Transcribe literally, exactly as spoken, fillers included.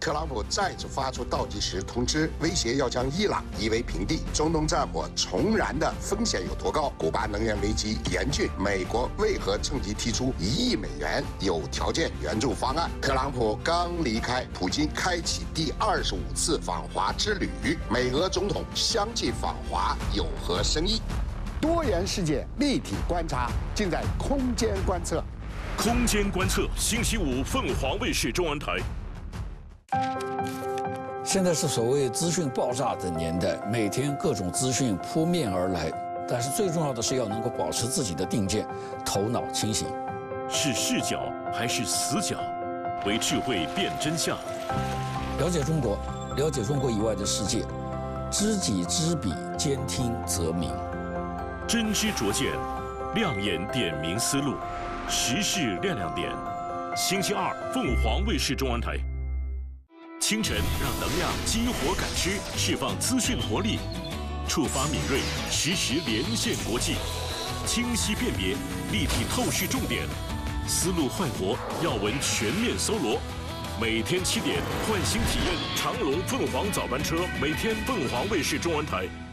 特朗普再次发出倒计时通知，威胁要将伊朗夷为平地。中东战火重燃的风险有多高？古巴能源危机严峻，美国为何趁机提出一亿美元有条件援助方案？特朗普刚离开，普京开启第二十五次访华之旅，美俄总统相继访华有何深意？ 多元世界立体观察，尽在空间观测。 空间观测，星期五凤凰卫视中文台。 现在是所谓资讯爆炸的年代，每天各种资讯扑面而来，但是最重要的是要能够保持自己的定见，头脑清醒。 是视角还是死角？为智慧辨真相。 了解中国，了解中国以外的世界，知己知彼，兼听则明。 真知灼见，亮眼点明思路，时事亮亮点。星期二，凤凰卫视中文台。清晨让能量激活感知，释放资讯活力，触发敏锐，实时连线国际，清晰辨别，立体透视重点，思路焕活，要闻全面搜罗。每天七点，唤醒体验长龙凤凰早班车，每天凤凰卫视中文台。